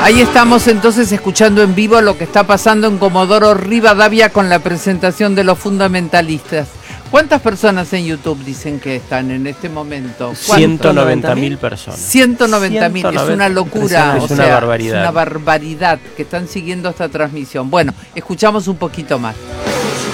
Ahí estamos entonces escuchando en vivo lo que está pasando en Comodoro Rivadavia con la presentación de los fundamentalistas. ¿Cuántas personas en YouTube dicen que están en este momento? 190.000 personas. 190.000, es una locura, es una barbaridad. Es una barbaridad que están siguiendo esta transmisión. Bueno, escuchamos un poquito más.